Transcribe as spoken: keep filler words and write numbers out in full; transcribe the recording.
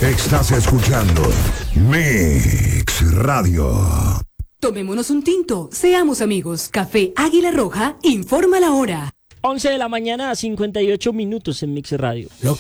Estás escuchando Mix Radio. Tomémonos un tinto, seamos amigos. Café Águila Roja informa la hora. once de la mañana a cincuenta y ocho minutos en Mix Radio. Lo